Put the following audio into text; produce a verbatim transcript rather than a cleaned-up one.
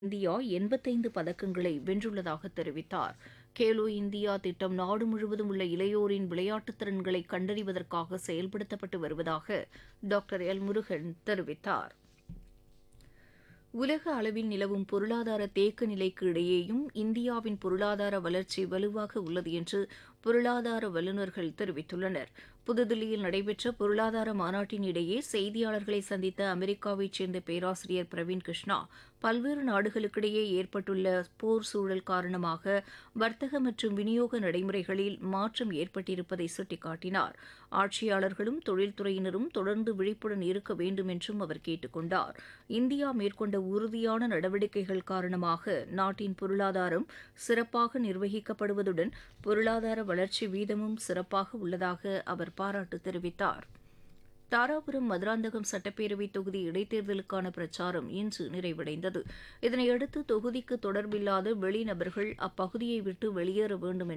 India எண்பத்தைந்து பதக்கங்களை வென்றுள்ளதாக தெரிவித்தார். கேலோ இந்தியா திட்டம் நாடு முழுவதும் உள்ள இளையோரின் விளையாட்டுத் திறன்களை கண்டறிவதற்காக செயல்படுத்தப்பட்டு வருவதாக டாக்டர் எல் முருகன் தெரிவித்தார். உலக அளவில் நிலவும் பொருளாதார தேக்க நிலைக்கு இடையேயும் இந்தியாவின் பொருளாதார வளர்ச்சி வலுவாக உள்ளது என்று பொருளாதார வல்லுநர்கள் தெரிவித்துள்ளனர். புதுதில்லியில் நடைபெற்ற பொருளாதார மாநாட்டின் இடையே செய்தியாளர்களை சந்தித்த அமெரிக்காவைச் சேர்ந்த பேராசிரியர் பிரவீன் கிருஷ்ணா, பல்வேறு நாடுகளுக்கிடையே ஏற்பட்டுள்ள போர் சூழல் காரணமாக வர்த்தக மற்றும் விநியோக நடைமுறைகளில் மாற்றம் ஏற்பட்டிருப்பதை சுட்டிக்காட்டினார். ஆட்சியாளர்களும் தொழில்துறையினரும் தொடர்ந்து விழிப்புடன் இருக்க வேண்டும் என்றும் அவர் கேட்டுக் கொண்டார். இந்தியா மேற்கொண்ட உறுதியான நடவடிக்கைகள் காரணமாக நாட்டின் பொருளாதாரம் சிறப்பாக நிர்வகிக்கப்படுவதுடன் பொருளாதார வளர்ச்சி வீதமும் சிறப்பாக உள்ளதாக அவர் பாராட்டு தெரிவித்தார். தாராபுரம் மதுராந்தகம் சட்டப்பேரவை தொகுதி இடைத்தேர்தலுக்கான பிரச்சாரம் இன்று நிறைவடைந்தது. இதனையடுத்து தொகுதிக்கு தொடர்பில்லாத வெளிநபர்கள் அப்பகுதியை விட்டு வெளியேற வேண்டும்